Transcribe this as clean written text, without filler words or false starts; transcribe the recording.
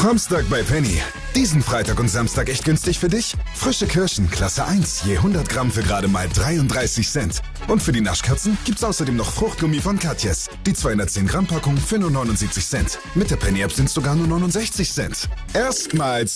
Samstag bei Penny. Diesen Freitag und Samstag echt günstig für dich? Frische Kirschen, Klasse 1, je 100 Gramm für gerade mal 33 Cent. Und für die Naschkatzen gibt's außerdem noch Fruchtgummi von Katjes. Die 210 Gramm Packung für nur 79 Cent. Mit der Penny-App sind's sogar nur 69 Cent. Erstmals